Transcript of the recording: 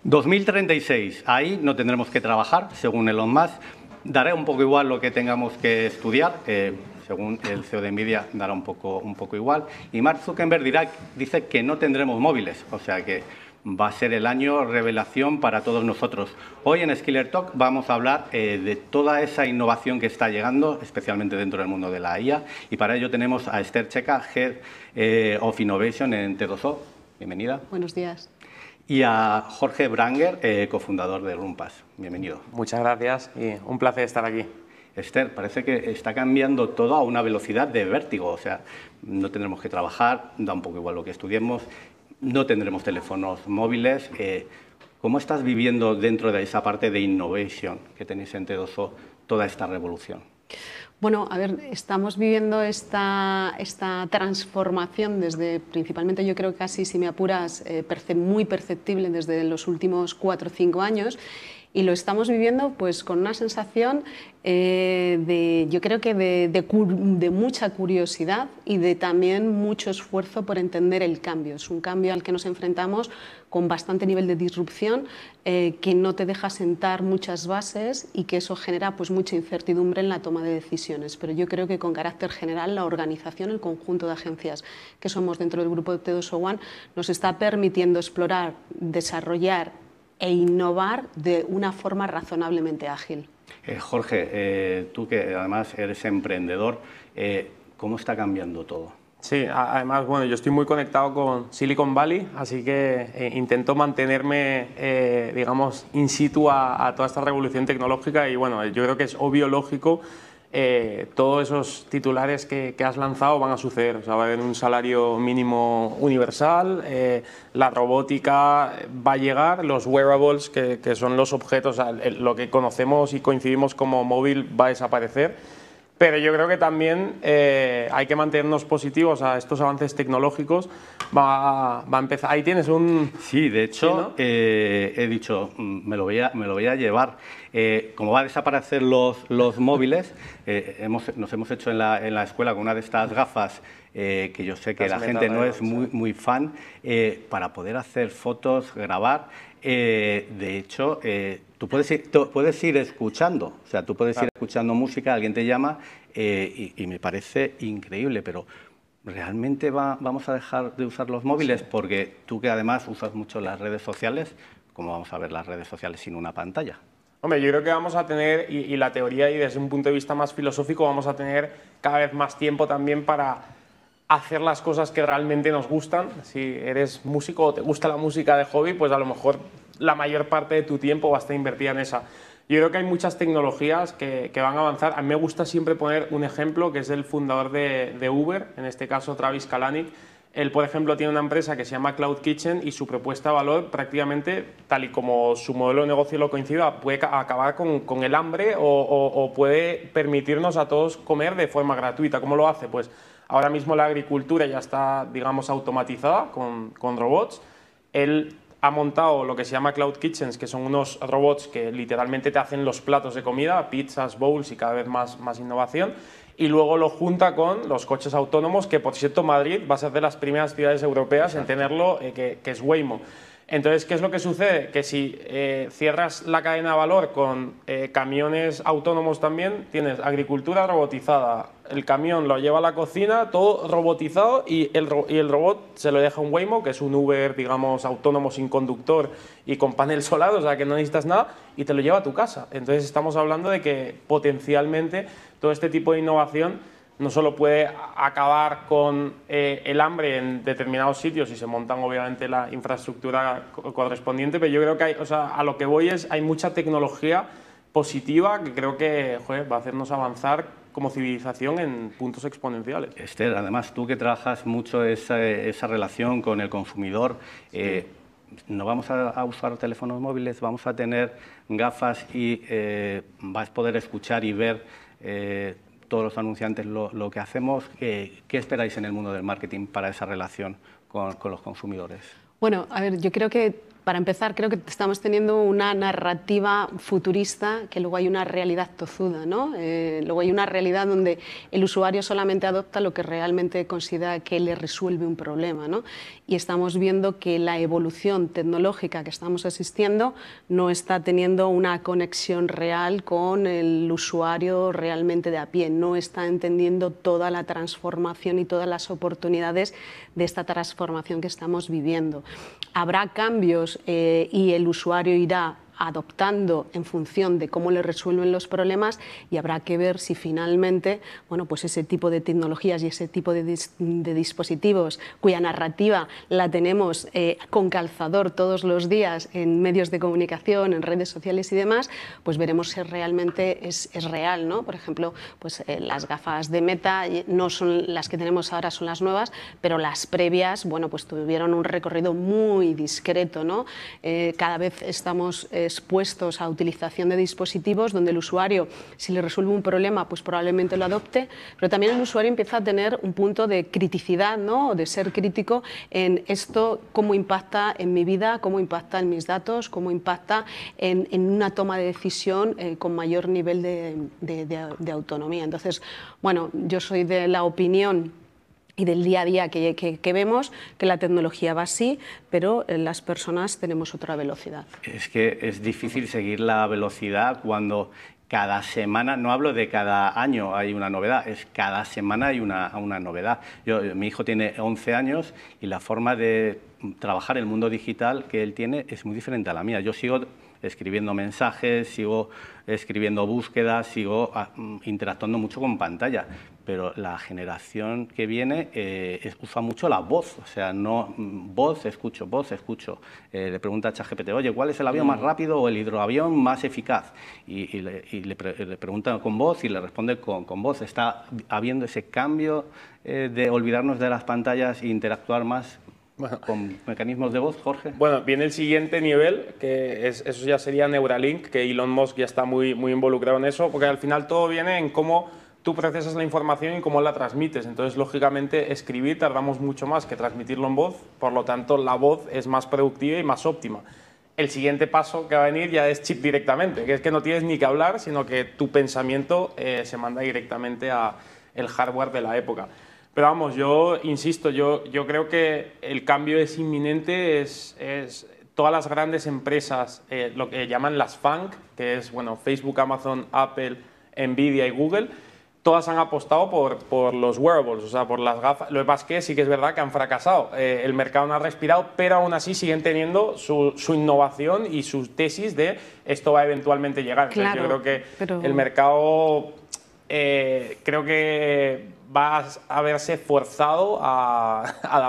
2036, ahí no tendremos que trabajar, según Elon Musk. Dará un poco igual lo que tengamos que estudiar, según el CEO de Nvidia, dará un poco igual. Y Mark Zuckerberg dice que no tendremos móviles, o sea que va a ser el año revelación para todos nosotros. Hoy en Skiller Talk vamos a hablar de toda esa innovación que está llegando, especialmente dentro del mundo de la IA, y para ello tenemos a Esther Checa, Head of Innovation en T2O. Bienvenida. Buenos días. Y a Jorge Branger, cofundador de Rumpass. Bienvenido. Muchas gracias y un placer estar aquí. Esther, parece que está cambiando todo a una velocidad de vértigo, o sea, no tendremos que trabajar, da un poco igual lo que estudiemos, no tendremos teléfonos móviles. ¿Cómo estás viviendo dentro de esa parte de innovation que tenéis en T2O toda esta revolución? Bueno, a ver, estamos viviendo esta transformación desde, principalmente yo creo casi, si me apuras, muy perceptible desde los últimos 4 o 5 años. Y lo estamos viviendo pues con una sensación yo creo que de mucha curiosidad y de también mucho esfuerzo por entender el cambio. Es un cambio al que nos enfrentamos con bastante nivel de disrupción, que no te deja sentar muchas bases y que eso genera pues mucha incertidumbre en la toma de decisiones. Pero yo creo que con carácter general la organización, el conjunto de agencias que somos dentro del grupo de T2O One nos está permitiendo explorar, desarrollar e innovar de una forma razonablemente ágil. Jorge, tú que además eres emprendedor, ¿cómo está cambiando todo? Sí, además, bueno, yo estoy muy conectado con Silicon Valley, así que intento mantenerme, digamos, in situ a toda esta revolución tecnológica y, bueno, yo creo que es obvio, lógico, todos esos titulares que has lanzado van a suceder. O sea, va a haber un salario mínimo universal, la robótica va a llegar, los wearables, que son los objetos, o sea, lo que conocemos y coincidimos como móvil va a desaparecer. Pero yo creo que también hay que mantenernos positivos a estos avances tecnológicos. Va a empezar. Ahí tienes un... Sí, de hecho, ¿sí, no? He dicho, me lo voy a llevar. Como va a desaparecer los móviles, nos hemos hecho en la escuela con una de estas gafas, que yo sé que la gente no es muy fan, para poder hacer fotos, grabar. De hecho, tú puedes ir escuchando, o sea, tú puedes ir escuchando música, alguien te llama y me parece increíble, pero ¿realmente vamos a dejar de usar los móviles? Porque tú que además usas mucho las redes sociales, ¿cómo vamos a ver las redes sociales sin una pantalla? Hombre, yo creo que vamos a tener, y la teoría y desde un punto de vista más filosófico, vamos a tener cada vez más tiempo también para hacer las cosas que realmente nos gustan. Si eres músico o te gusta la música de hobby, pues a lo mejor la mayor parte de tu tiempo va a estar invertida en esa. Yo creo que hay muchas tecnologías que van a avanzar. A mí me gusta siempre poner un ejemplo, que es el fundador de Uber, en este caso Travis Kalanick. Él, por ejemplo, tiene una empresa que se llama Cloud Kitchen y su propuesta de valor prácticamente, tal y como su modelo de negocio lo coincida, puede acabar con el hambre o puede permitirnos a todos comer de forma gratuita. ¿Cómo lo hace? Pues ahora mismo la agricultura ya está, digamos, automatizada con robots. Él ha montado lo que se llama Cloud Kitchens, que son unos robots que literalmente te hacen los platos de comida, pizzas, bowls y cada vez más innovación. Y luego lo junta con los coches autónomos, que por cierto Madrid va a ser de las primeras ciudades europeas en tenerlo, que es Waymo. Entonces, ¿qué es lo que sucede? Que si cierras la cadena de valor con camiones autónomos también, tienes agricultura robotizada, el camión lo lleva a la cocina, todo robotizado y el robot se lo deja a un Waymo, que es un Uber, digamos, autónomo sin conductor y con panel solar, o sea que no necesitas nada, y te lo lleva a tu casa. Entonces estamos hablando de que potencialmente todo este tipo de innovación no solo puede acabar con el hambre en determinados sitios y se montan obviamente la infraestructura correspondiente, pero yo creo que a lo que voy es hay mucha tecnología positiva que creo que va a hacernos avanzar como civilización en puntos exponenciales. Esther, además tú que trabajas mucho esa relación con el consumidor, sí. No vamos a usar teléfonos móviles, vamos a tener gafas y vas a poder escuchar y ver todos los anunciantes lo que hacemos. ¿Qué esperáis en el mundo del marketing para esa relación con los consumidores? Bueno, a ver, yo creo que Para empezar, creo que estamos teniendo una narrativa futurista, que luego hay una realidad tozuda, ¿no? Luego hay una realidad donde el usuario solamente adopta lo que realmente considera que le resuelve un problema, ¿no? Y estamos viendo que la evolución tecnológica que estamos asistiendo no está teniendo una conexión real con el usuario realmente de a pie, no está entendiendo toda la transformación y todas las oportunidades de esta transformación que estamos viviendo. Habrá cambios y el usuario irá adoptando en función de cómo le resuelven los problemas, y habrá que ver si finalmente, bueno, pues ese tipo de tecnologías y ese tipo de dispositivos cuya narrativa la tenemos con calzador todos los días en medios de comunicación, en redes sociales y demás, pues veremos si realmente es real, ¿no? Por ejemplo, pues las gafas de Meta no son las que tenemos ahora, son las nuevas, pero las previas, bueno, pues tuvieron un recorrido muy discreto, ¿no? Cada vez estamos expuestos a utilización de dispositivos donde el usuario, si le resuelve un problema, pues probablemente lo adopte, pero también el usuario empieza a tener un punto de criticidad, ¿no? De ser crítico en esto, cómo impacta en mi vida, cómo impacta en mis datos, cómo impacta en una toma de decisión con mayor nivel de autonomía. Entonces, bueno, yo soy de la opinión y del día a día que vemos que la tecnología va así, pero las personas tenemos otra velocidad. Es que es difícil seguir la velocidad cuando cada semana, no hablo de cada año hay una novedad, es cada semana hay una novedad. Mi hijo tiene 11 años y la forma de trabajar el mundo digital que él tiene es muy diferente a la mía. Yo sigo escribiendo mensajes, sigo escribiendo búsquedas, sigo interactuando mucho con pantalla, pero la generación que viene usa mucho la voz, o sea, no voz, escucho. Le pregunta a ChatGPT, oye, ¿cuál es el avión más rápido o el hidroavión más eficaz? Y le pregunta con voz y le responde con voz. Está habiendo ese cambio de olvidarnos de las pantallas e interactuar más con mecanismos de voz, Jorge. Bueno, viene el siguiente nivel, que eso ya sería Neuralink, que Elon Musk ya está muy involucrado en eso, porque al final todo viene en cómo tú procesas la información y cómo la transmites. Entonces, lógicamente, escribir tardamos mucho más que transmitirlo en voz, por lo tanto, la voz es más productiva y más óptima. El siguiente paso que va a venir ya es chip directamente, que es que no tienes ni que hablar, sino que tu pensamiento se manda directamente al hardware de la época. Pero vamos, yo insisto, yo creo que el cambio es inminente, todas las grandes empresas, lo que llaman las FANG, que es bueno, Facebook, Amazon, Apple, Nvidia y Google, todas han apostado por los wearables, o sea, por las gafas. Lo que pasa es que sí que es verdad que han fracasado. El mercado no ha respirado, pero aún así siguen teniendo su innovación y sus tesis de esto va a eventualmente llegar. Claro, entonces, yo creo que el mercado creo que va a verse forzado a adaptar